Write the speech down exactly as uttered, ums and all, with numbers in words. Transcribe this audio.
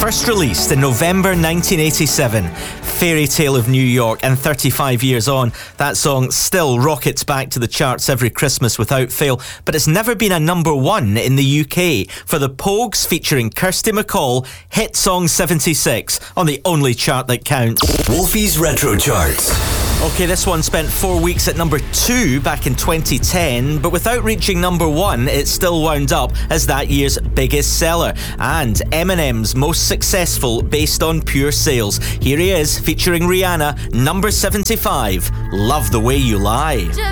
First released in November nineteen eighty-seven, Fairy Tale of New York, and thirty-five years on, that song still rockets back to the charts every Christmas without fail, but it's never been a number one in the U K. For the Pogues, featuring Kirsty MacColl, Hit Song seventy-six on the only chart that counts. Wolfie's Retro Charts. Okay, this one spent four weeks at number two back in twenty ten, but without reaching number one, it still wound up as that year's biggest seller and Eminem's most successful based on pure sales. Here he is, featuring Rihanna, number seventy-five, Love the Way You Lie.